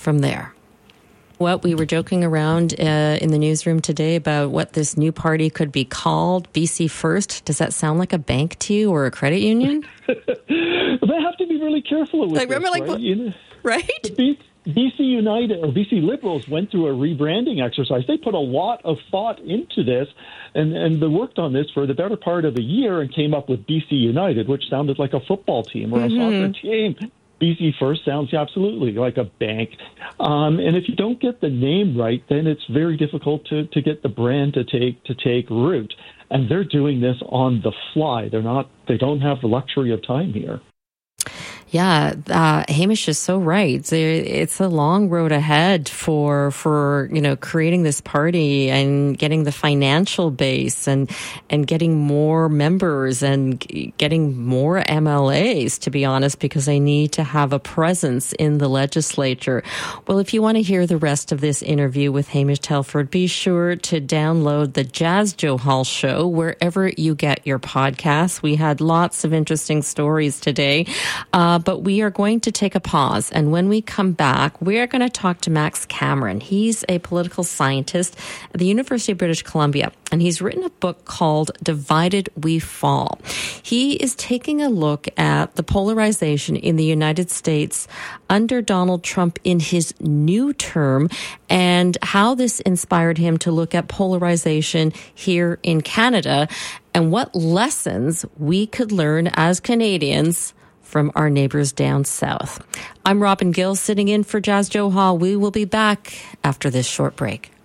from there. Well, we were joking around in the newsroom today about what this new party could be called, BC First. Does that sound like a bank to you or a credit union? They have to be really careful with this, right? BC United or BC Liberals went through a rebranding exercise. They put a lot of thought into this and they worked on this for the better part of a year and came up with BC United, which sounded like a football team or a soccer team. BC First sounds absolutely like a bank. And if you don't get the name right, then it's very difficult to get the brand to take root. And they're doing this on the fly. They don't have the luxury of time here. Yeah, Hamish is so right. It's a long road ahead for creating this party and getting the financial base and getting more members and getting more MLAs, to be honest, because they need to have a presence in the legislature. Well, if you want to hear the rest of this interview with Hamish Telford, be sure to download the Jas Johal Show wherever you get your podcasts. We had lots of interesting stories today. But we are going to take a pause. And when we come back, we are going to talk to Max Cameron. He's a political scientist at the University of British Columbia, and he's written a book called Divided We Fall. He is taking a look at the polarization in the United States under Donald Trump in his new term and how this inspired him to look at polarization here in Canada and what lessons we could learn as Canadians from our neighbors down south. I'm Robin Gill, sitting in for Jas Johal. We will be back after this short break.